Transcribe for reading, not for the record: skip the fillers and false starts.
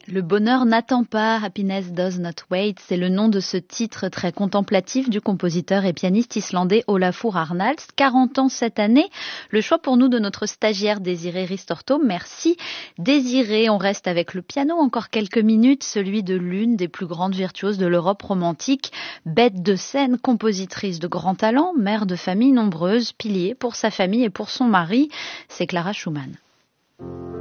Le bonheur n'attend pas, Happiness Does Not Wait, c'est le nom de ce titre très contemplatif du compositeur et pianiste islandais Olafur Arnalds. 40 ans cette année, le choix pour nous de notre stagiaire Désiré Ristorto. Merci Désiré, on reste avec le piano encore quelques minutes, celui de l'une des plus grandes virtuoses de l'Europe romantique, bête de scène, compositrice de grand talent, mère de famille nombreuse, pilier pour sa famille et pour son mari, c'est Clara Schumann.